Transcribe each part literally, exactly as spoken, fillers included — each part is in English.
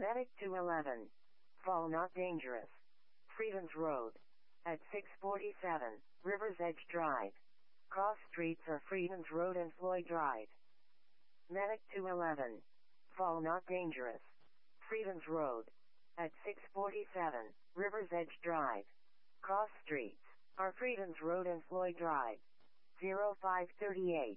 Medic two eleven. Fall not dangerous. Freedoms Road. At six forty-seven, Rivers Edge Drive. Cross streets are Freedoms Road and Floyd Drive. Medic two eleven. Fall not dangerous. Freedoms Road. At six forty-seven, Rivers Edge Drive. Cross streets are Freedoms Road and Floyd Drive. zero five thirty-eight.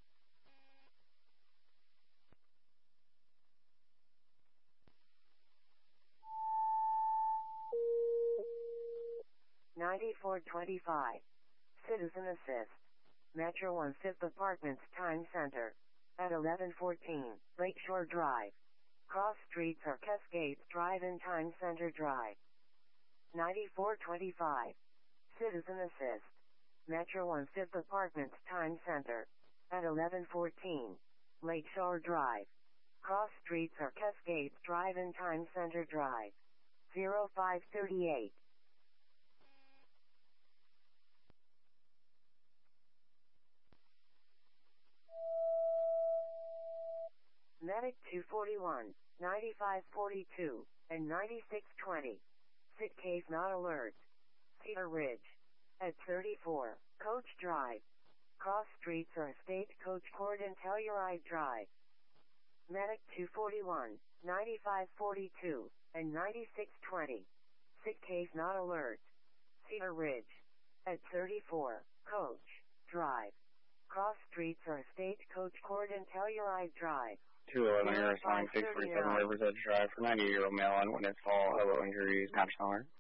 ninety-four twenty-five. Citizen Assist. Metro one Fifth Apartments Time Center. At eleven fourteen, Lakeshore Drive. Cross streets are Cascades Drive and Time Center Drive. ninety-four twenty-five. Citizen Assist. Metro one Fifth Apartments Time Center. At eleven fourteen, Lakeshore Drive. Cross streets are Cascades Drive and Time Center Drive. zero five thirty-eight. Medic two forty-one, ninety-five forty-two, and ninety-six twenty. Sit case not alert. Cedar Ridge. At thirty-four, Coach Drive. Cross streets are Stagecoach Court and Telluride Drive. Medic two forty-one, ninety-five forty-two, and ninety-six twenty. Sit case not alert. Cedar Ridge. At thirty-four, Coach Drive. Cross streets are Stagecoach Court and Telluride Drive. two eleven, you're assigned six forty-seven Rivers Edge Drive for ninety-year-old male, unwitnessed fall, elbow injuries, National Alert.